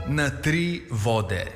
na tri vode.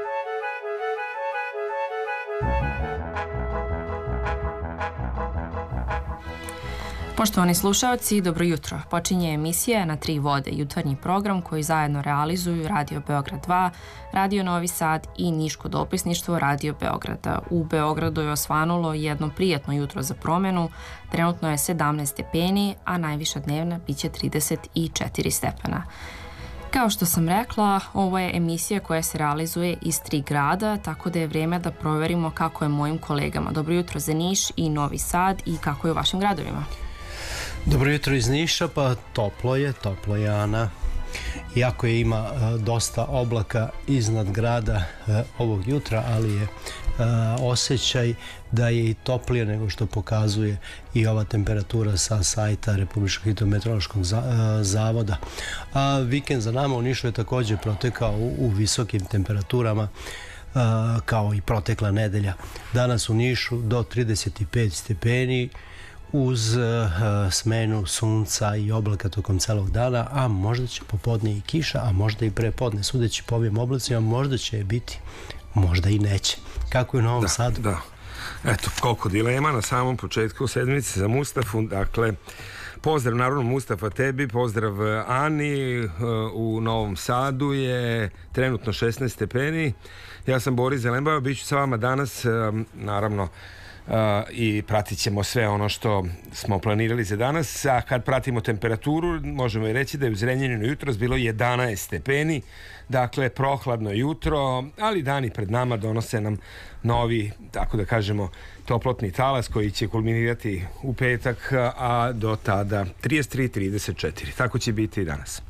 Poštovani slušaoci, dobro jutro. Počinje emisija Na tri vode, jutarnji program koji zajedno realizuju Radio Beograd 2, Radio Novi Sad i Niško dopisništvo Radio Beograda. U Beogradu je osvanulo jedno prijatno jutro za promenu, trenutno je 17 stepeni, a najviša dnevna biće 34 stepena. Kao što sam rekla, ovo je emisija koja se realizuje iz tri grada, tako da je vrijeme da proverimo kako je mojim kolegama. Dobro jutro za Niš i Novi Sad i kako je u vašim gradovima. Dobro jutro iz Niša, pa toplo je Ana. Iako ima dosta oblaka iznad grada ovog jutra, ali je osjećaj da je i toplije nego što pokazuje i ova temperatura sa sajta Republičkog hidrometeorološkog zavoda. A vikend za nama u Nišu je također protekao u visokim temperaturama, kao i protekla nedelja. Danas u Nišu do 35 stepeni, uz smenu sunca i oblaka tokom celog dana, a možda će popodne i kiša, a možda i prepodne. Sudeći po ovim oblacima, možda će je biti, možda i neće. Kako je u Novom Sadu? Da. Eto, koliko dilema na samom početku sedmice za Mustafu. Dakle, pozdrav naravno Mustafa tebi, pozdrav Ani. U Novom Sadu je trenutno 16 stepeni. Ja sam Boris Zelenbao, bit ću sa vama danas, naravno, i pratit ćemo sve ono što smo planirali za danas. A kad pratimo temperaturu, možemo i reći da je u Zrenjaninu jutros bilo 11 stepeni, dakle prohladno jutro, ali dani pred nama donose nam novi, tako da kažemo, toplotni talas koji će kulminirati u petak, a do tada 33-34. Tako će biti i danas.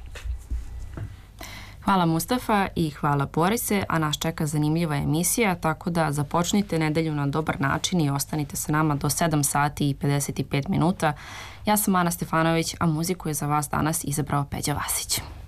Hvala Mustafa i hvala Borise, a nas čeka zanimljiva emisija, tako da započnite nedelju na dobar način i ostanite sa nama do 7 sati i 55 minuta. Ja sam Ana Stefanović, a muziku je za vas danas izabrao Peđa Vasić.